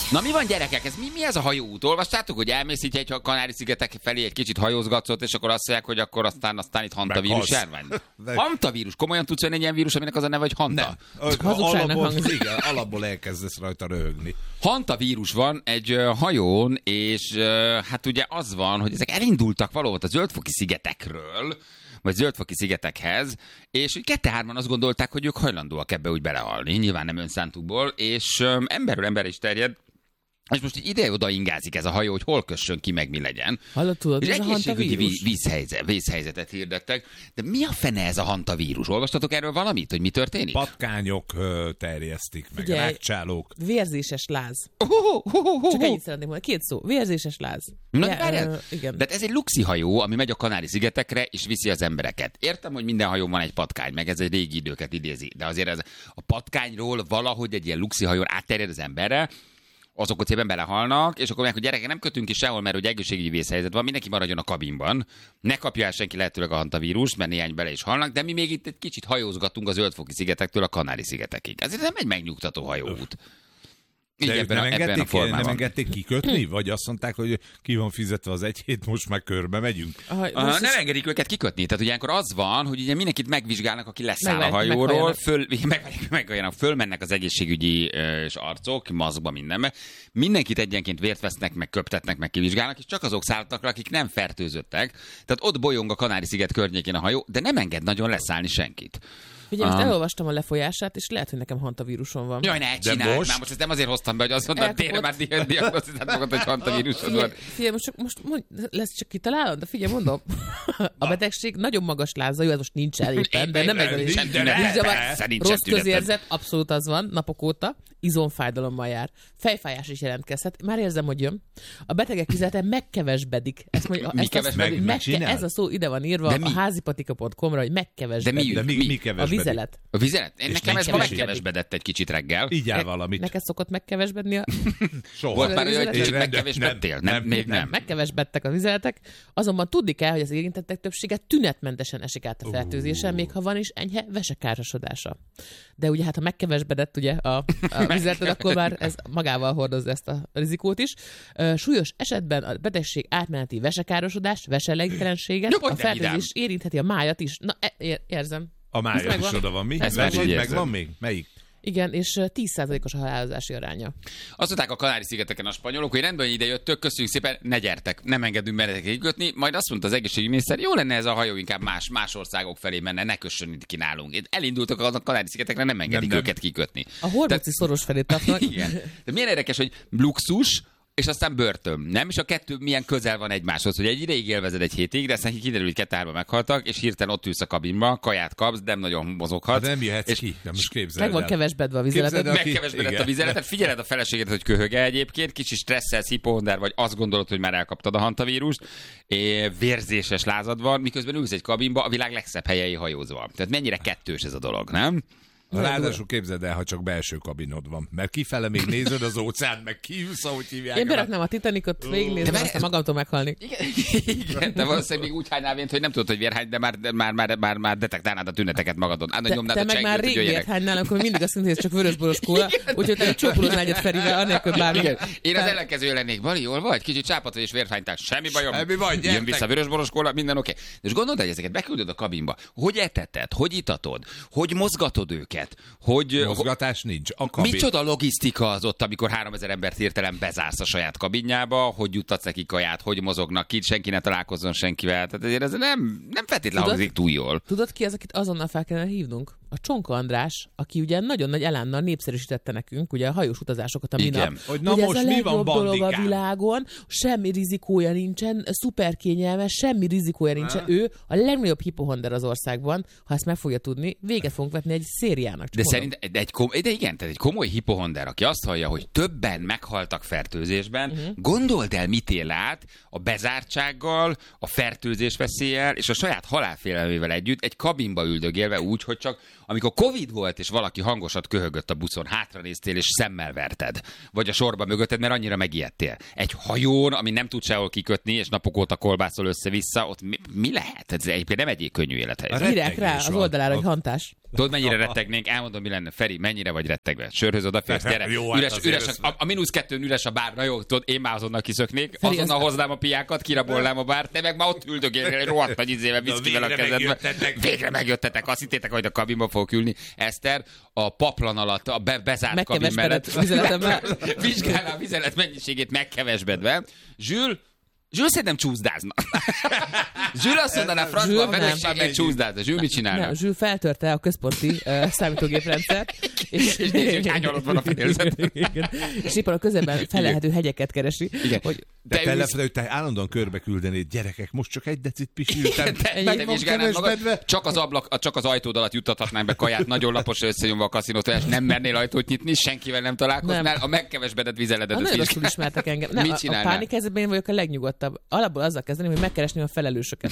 Na mi van, gyerekek? Mi ez a hajóút? Olvastátok, hogy elmész így egy Kanári-szigetek felé, egy kicsit hajózgatsz, és akkor azt mondják, hogy akkor aztán itt hantavírus járvány? Hantavírus? Komolyan tudsz venni egy ilyen vírus, aminek az a neve, hogy hanta? Alapból elkezdesz rajta röhögni. Hantavírus van egy hajón, és hát ugye az van, hogy ezek elindultak valahol a Zöld-foki szigetekről, vagy Zöld-foki szigetekhez, és 2-3-an azt gondolták, hogy ők hajlandóak ebbe úgy belehalni, nyilván nem önszántukból, és emberről emberre is terjed, és most ide-oda ingázik ez a hajó, hogy hol kössön ki, meg mi legyen. Tudod, és ez a hantavírus? Vízhelyzetet hirdettek. De mi a fene ez a hantavírus? Olvastatok erről valamit, hogy mi történik? Patkányok terjesztik, meg rákcsálók. Vérzéses láz. Csak ennyit szeretném mondani. 2 szó. Vérzéses láz. Igen. De ez egy luxi hajó, ami megy a Kanári-szigetekre, és viszi az embereket. Értem, hogy minden hajón van egy patkány, meg ez egy régi időket idézi. De azért ez a patkányról valahogy egy ilyen luxi hajón átterjed az emberre, azok ott szépen belehalnak, és akkor mondják, hogy gyerekek, nem kötünk ki sehol, mert hogy egészségügyi vészhelyzet van, mindenki maradjon a kabinban. Ne kapja el senki lehetőleg a hantavírust, mert néhány bele is halnak, de mi még itt egy kicsit hajózgatunk a Zöld-foki szigetektől a Kanári-szigetekig. Ez nem egy megnyugtató hajóút. De nem engedték kikötni? Vagy azt mondták, hogy ki van fizetve az 1 hét, most már körbe megyünk? Nem engedik őket kikötni. Tehát ilyenkor az van, hogy ugye mindenkit megvizsgálnak, aki leszáll a hajóról, fölmennek az egészségügyi és arcok, maszkba, mindenbe. Mindenkit egyenként vért vesznek, meg köptetnek, meg kivizsgálnak, és csak azok szálltak, akik nem fertőzöttek. Tehát ott bolyong a Kanári-sziget környékén a hajó, de nem enged nagyon leszállni senkit. Ugye most elolvastam a lefolyását, és lehet, hogy nekem hantavírusom van. Jaj, ne csináld! Most ezt nem azért hoztam be, hogy azt mondtad, tényleg már diagnosztizáltak magad, hogy hantavírusod van. Figyelj, most lesz csak kitalálod, de figyelj, mondom. A betegség nagyon magas láza, jó, ez most nincs éppen, de nem rossz közérzet, abszolút az van, napok óta, izomfájdalommal jár. Fejfájás is jelentkezhet. Már érzem, hogy jön. A betegek vizete megkevesbedik. Ez a szó ide van írva a házipatika.com-ra, hogy megkevesbedik. De mi kevesbedik? Vizelet. A vizelet? Nekem ez ma megkevesbedett egy kicsit reggel. Így áll valamit. Neked szokott megkevesbedni a... Soha. Volt már olyan, hogy kicsit megkevesbedtél? Nem. Megkevesbedtek a vizeletek, azonban tudni kell, hogy az érintettek többsége tünetmentesen esik át a fertőzésen, még ha van is enyhe vesekárosodása. De ugye hát ha megkevesbedett ugye a vizeleted, akkor már ez magával hordozza ezt a rizikót is. Súlyos esetben a betegség átmeneti vesekárosodás, veselégtelenséget, a fertőzés érintheti a májat is. Na, érzem. A mája is oda van. Mi? Megvan még? Melyik? Igen, és 10%-os a halálozási aránya. Azt mondták a Kanári-szigeteken a spanyolok, hogy rendben, hogy ide jöttök, köszönjük szépen, ne gyertek, nem engedünk menetek kikötni. Majd azt mondta az egészségügyminiszter, jó lenne ez a hajó inkább más országok felé menne, ne kössön itt ki nálunk. Elindultak a Kanári-szigetekre, nem engedik őket kikötni. A Horgoci szoros felé tapnak. Igen. De milyen érdekes, hogy luxus, és aztán börtön, nem? És a kettő milyen közel van egymáshoz, hogy egy ideig élvezed egy hétig, de aztán kiderül, hogy 2-3 meghaltak, és hirtelen ott ülsz a kabinba, kaját kapsz, de nem nagyon mozoghatsz. De nem jöhetsz ki, nem most képzeld el. Meg van kevesbedve a vizeletet. Megkevesbedett a vizeletet, figyeled a feleségedet, hogy köhög-e egyébként, kicsi stresszelsz, hipohonder vagy, azt gondolod, hogy már elkaptad a hantavírust, vérzéses lázad van, miközben ülsz egy kabinba, a világ legszebb helyei hajózva. Tehát mennyire kettős ez a dolog, nem? Ráadásul képzeld el, ha csak belső kabinod van. Mert kifele még nézed az óceánt, meg kiülsz, ahogy hívják. Én beraknám a Titanicot, végignézem, aztán magamtól meghalni. Igen, de valószínűleg még úgy hánynál vént, hogy nem tudod, hogy vérhány, de már detektálnád a tüneteket magadon. Te meg már rég vérhánynál, akkor mindig azt mondod, hogy ez csak vörösboros kóla, úgyhogy te csókolóznál egyet Ferivel, anélkül bármi. Én az ellenkező lennék. Bali, jól vagy? Kicsit csápat vagy és vérhánytál. Semmi bajom. Jön vissza vörösboros kóla, minden oké. És gondold, hogy ezeket beküldöd a kabinba. Hogy eteted, hogy itatod, hogy mozgatod őket, hogy mozgatás nincs. A kabin. Micsoda logisztika az ott, amikor 3000 embert hirtelen bezársz a saját kabinjába, hogy juttatsz neki kaját, hogy mozognak ki, senki ne találkozzon senkivel. Tehát ezért ez nem feltétlenül hangzik túl jól. Tudod ki az, akit azonnal fel kellene hívnunk? A Csonka András, aki ugye nagyon nagy elánnal népszerűsítette nekünk ugye a hajós utazásokat a minap. Hogy na most ez a mi van, dolog a világon, semmi rizikója nincsen, szuper kényelmes, semmi rizikója nincsen. Ő a legnagyobb hipohonder az országban, ha ezt meg fogja tudni, véget fogunk vetni egy szériának. De igen, tehát egy komoly hipohonder, aki azt hallja, hogy többen meghaltak fertőzésben, gondold el, mit él át a bezártsággal, a fertőzés veszéllyel és a saját halálfélelmével együtt egy kabinba üldögélve úgy, hogy csak amikor Covid volt, és valaki hangosat köhögött a buszon, hátranéztél, és szemmel verted. Vagy a sorba mögötted, mert annyira megijedtél. Egy hajón, ami nem tud sehol kikötni, és napok óta kolbászol össze-vissza, ott mi lehet? Ez egyébként nem egy könnyű élethelyzet. Írják rá az oldalára, hogy hantás. Tudod, mennyire rettegnénk? Elmondom, mi lenne. Feri, mennyire vagy rettegve? Sörhöz odaférsz, gyere. Jó, üres, a -2-n üres a bár. Na jó, tudod, én már azonnal kiszöknék, azonnal hoznám a piákat, kirabolnám a bárt, te meg már ott üldögélnél egy rohadt nagy izével viszkivel a kezedben. Végre megjöttetek. Azt hittétek, hogy a kabinba fogok ülni. Eszter, a paplan alatt, a bezárt kabin mellett vizsgálná a vizelet mennyiségét megkevesbedve. Zsül szerintem csúszdázna. Zsül azt mondaná, francba a feleségét csúszdázna. Zsül mit csinálna? Nem, Zsül feltörte a központi számítógéprendszert. És hányalod van a fedélzet. És éppen a közelben felelhető hegyeket keresi. Igen. Hogy te állandóan körbe küldenéd, gyerekek, most csak egy decit pisiltem. Te vizsgálnád magad, csak az ajtód alatt juttathatnánk be kaját, nagyon laposra összenyomva a kaszinótól, és nem mernél ajtót nyitni, senkivel nem találkoznál, a megkevesbedett vizeledet. Nagyon rosszul ismertek engem. Nem, a pánikhelyzetben én vagyok a legnyugodtabb. Alapból azzal kezdeném, hogy megkeresném a felelősöket.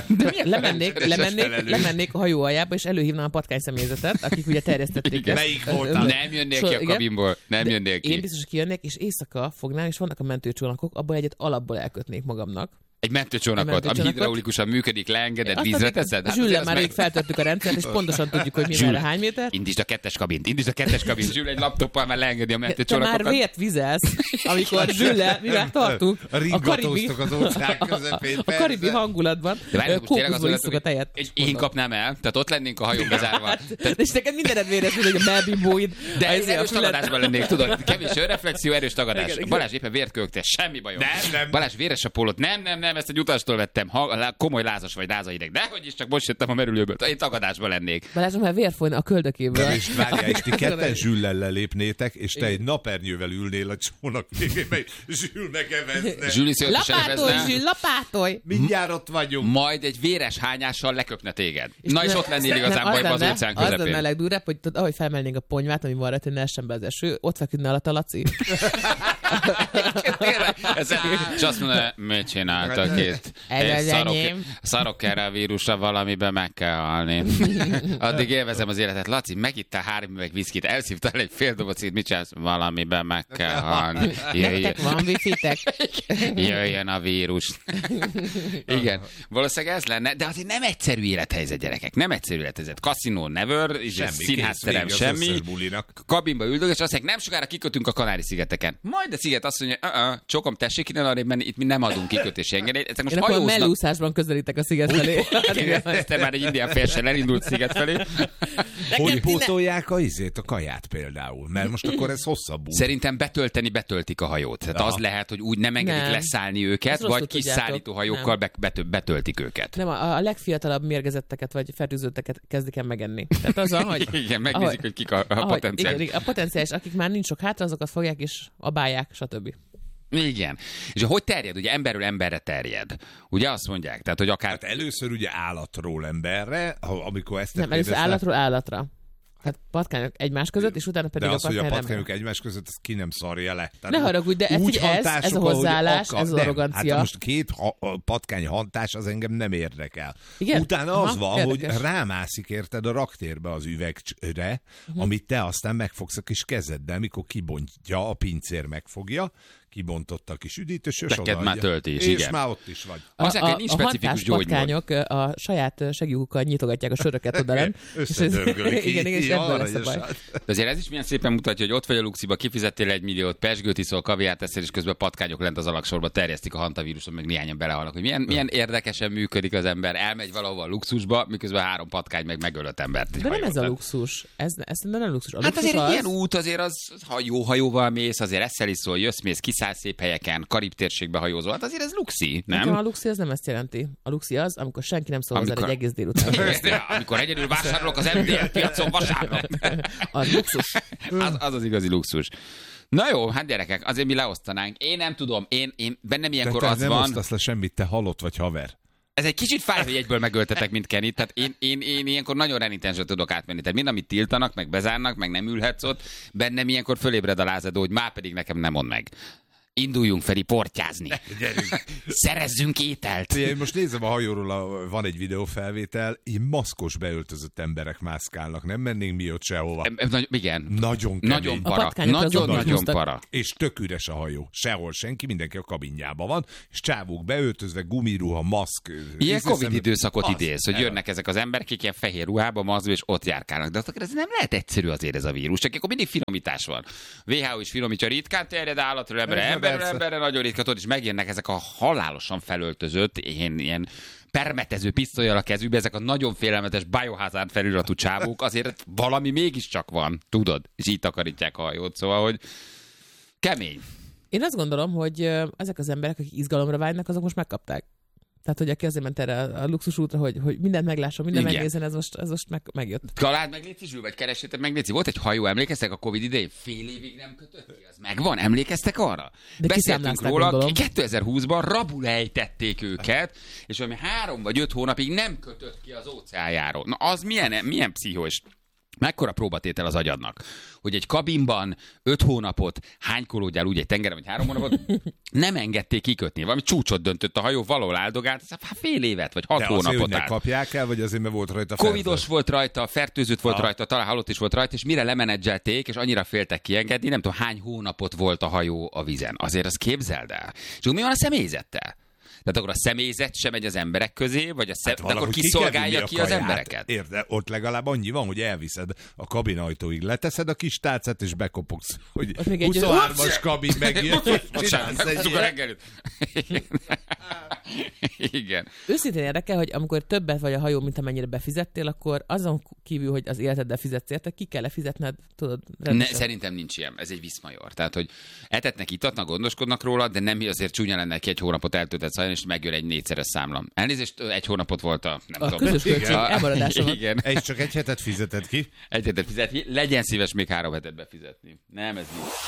Lemennék a hajó aljába, és előhívnám a patkány személyzetet, akik ugye terjesztették ezt. Melyik voltál? Nem jönnék ki a kabinból. Nem jönnék ki. Én biztos, hogy kijönnék, és éjszaka fognám, és vannak a mentőcsónakok, abból egyet alapból elkötnék magamnak. Egy mentőcsónakot, ami hidraulikusan működik, leengedett, vízre teszed? Zsüllel már rég feltörtük a rendszert, és pontosan tudjuk, hogy mi merre hány méter. Indítsd a kettes kabint. Zsüll egy laptoppal már leengedi a mentőcsónakokat. Te már vért vizelsz, amikor Zsüllel, mivel tartunk a karibi hangulatban. Kókuszból isszuk a tejet. Én kapnám el, tehát ott lennénk a hajón bezárva. És neked mindened véres, mint hogy a melbimbóid. De erős tagadásban lennék, tudod, kevés önreflexió, erős tagadás. Balázs éppen vért kölkte, semmi bajom. Balázs véres a pólót, nem, ezt egy utastól vettem. Komoly lázas vagy lázaideg. Dehogy is, csak most jöttem a merülőből. Én tagadásban lennék. Balázs, már vér folyna a köldökéből. És várjál, és ti ketten Zsüllel lelépnétek, és te egy napernyővel ülnél a csónak végében, Zsül megevezne. Lapátolj! Mindjárt ott vagyunk. Majd egy véres hányással leköpne téged. Na és ott lennél igazán bajban az óceán közepén. Az lenne a legdurább, hogy ahogy felmennénk a ponyvát, ami van rá, hogy ne essen be az eső, ott feküdne alatt a Laci. És azt mondja, mit csináltak itt? Szarok erre a vírusra, valamiben meg kell halni. Addig élvezem az életet. Laci, megittál 3 üveg viszkit, elszívtál egy fél dobocit, mit csinálsz? Valamiben meg kell halni. Nektek van wifi-tek? Jöjjön a vírus. Igen, valószínűleg ez lenne, de azért nem egyszerű élethelyzet, gyerekek. Nem egyszerű élethelyzet. Kaszinó, never, színházterem, semmi. Kabinba üldög, és azt mondják, nem sokára kikötünk a Kanári-szigeteken. Majd a sziget azt mondja, csokom, tessék innen arrébb menni, itt mi nem adunk kikötési engedélyt. Ezek most hajóznak. Én akkor mellúszásban közelítek a sziget felé. Ezt már egy indián félsen elindult sziget felé. Hogy pótolják a kaját például? Mert most akkor ez hosszabb út. Szerintem betöltik a hajót. Tehát az lehet, hogy úgy nem engedik leszállni őket, vagy kis szállító hajókkal betöltik őket. Nem, a legfiatalabb mérgezetteket vagy fertőzötteket kezdik el megenni. Tehát az, hogy igen, megnézik, hogy kik a potenciális. Igen, a potenciális, akik már nincs sok hátra, azokat fogják és abálják, stb. Igen. És hogy terjed? Ugye emberről emberre terjed. Ugye azt mondják? Tehát, hogy akár... Hát először ugye állatról emberre, amikor ezt... Nem, először állatról állatra. Tehát patkányok egymás között, és utána pedig de a patkány hogy a patkányok egymás között, ezt ki nem szarja le. Tehát ne haragudj, de ez a hozzáállás, ez az arrogancia. Hát most 2 patkány hantás az engem nem érdekel. Igen? Utána az van, érdekes, hogy rámászik érted a raktérbe az üvegre, amit te aztán megfogsz a kis kezeddel, mikor kibontja, a pincér megfogja, kibontotta a kis üdítős, és odaadja. Már tölti is, és igen. már ott is vagy. A hantás patkányok a saját segjukkal nyitogatják a söröket odalen. Összedörgölik. Igen, és ebből lesz a baj. De azért ez is milyen szépen mutatja, hogy ott vagy a Luxiba, kifizettél 1 milliót, pesgőt iszol, kaviárt teszel, és közben patkányok lent az alagsorba terjesztik a hantavíruson, meg néhányan belehalnak. Hogy milyen érdekesen működik az ember. Elmegy valahova a luxusba, miközben 3 patkány meg megöl 5 embert. De nem ez a luxus. Ez nem luxus. Hát azért egy ilyen út, azért az, ha jó hajóval mész, azért eszel iszol, jössz, mész, kiszállsz szép helyeken, Karib térségbe hajózol. Hát azért ez luxi, nem? Nekem a luxi az nem ezt jelenti. A luxi az, amikor senki nem szól hozzá egy egész délután. Amikor egyedül vásárolok az MDL piacon vasárnap. Az luxus. Az igazi luxus. Na jó, hát gyerekek, azért mi leosztanánk. Én nem tudom, én bennem ilyenkor az van... nem osztasz le semmit, te halott vagy haver. Ez egy kicsit fáj, hogy egyből megöltetek, mint Kenny. Tehát én ilyenkor nagyon renitensre tudok átmenni. Tehát mind, amit tiltanak, meg bezárnak, meg nem ülhetsz ott, bennem ilyenkor fölébred a lázadó, hogy már pedig nekem nem mond meg. Induljunk, Feri, portyázni. Szerezzünk ételt. Én most nézem a hajóról, van egy videófelvétel, így maszkos beöltözött emberek mászkálnak, nem mennénk mi ott sehova. Igen. Nagyon kemény. Nagyon para. Nagyon para. És tök üres a hajó. Sehol senki, mindenki a kabinjában van, és csávók beöltözve, gumiruha, maszk. Ilyen Covid időszakot idéz, hogy jönnek ezek az emberek, akik ilyen fehér ruhába, maszkba, és ott járkálnak. De ez nem lehet egyszerű azért ez a vírus, csak akkor mindig finomítás van. WHO is finomítja, ritkán terjed állatról emberre nagyon ritka, és megjönnek ezek a halálosan felöltözött, ilyen permetező pisztollyal a kezükbe, ezek a nagyon félelmetes Biohazard feliratú csávók, azért valami mégiscsak van, tudod? És így takarítják a hajót, szóval, hogy kemény. Én azt gondolom, hogy ezek az emberek, akik izgalomra vágynak, azok most megkapták. Tehát, hogy aki azért ment erre a luxus útra, hogy mindent meglásson, mindent megnézzen, ez most megjött. Találd meg, légy Zsül, vagy keressétek meg, légy. Volt egy hajó, emlékeztek a Covid idején? Fél évig nem kötött ki, az megvan? Emlékeztek arra? De beszéltünk róla, 2020-ban rabul ejtették őket, és valami 3 vagy 5 hónapig nem kötött ki az óceánjáról. Na az milyen pszichó, és mekkora próbatétel az agyadnak, hogy egy kabinban 5 hónapot hánykolódjál úgy egy tengeren, vagy 3 hónapot, nem engedték kikötni. Valami csúcsot döntött a hajó, valahol áldogált, fél évet, vagy 6 hónapot azért, hogy ne állt. kapják el, vagy azért, mert volt rajta Covidos volt rajta, fertőzött volt rajta, talán halott is volt rajta, és mire lemenedzselték, és annyira féltek kiengedni, nem tudom hány hónapot volt a hajó a vízen. Azért azt képzeld el. És mi van a személyzettel? Tehát akkor a személyzet sem megy az emberek közé, vagy akkor kiszolgálja ki az embereket? Érde, ott legalább annyi van, hogy elviszed a kabinajtóig, leteszed a kis tálcát, és bekopogsz, hogy 23-as kabin megjön. Igen. Őszintén érdekel, hogy amikor többet vagy a hajó, mint amennyire befizettél, akkor azon kívül, hogy az életeddel fizetsz érte, ki kell fizetned, tudod? Szerintem nincs ilyen. Ez egy viszmajor. Tehát, hogy etetnek, itatnak, gondoskodnak róla, de nem azért csúnya lenne, ki 1 hónapot eltöltett szálljon, és megjön egy 4-szeres számlam. Elnézést, 1 hónapot volt a közös költség elmaradása van. Igen. És csak 1 hetet fizeted ki. 1 hetet fizet ki. Legyen szíves még 3 hetet befizetni. Nem, ez nincs.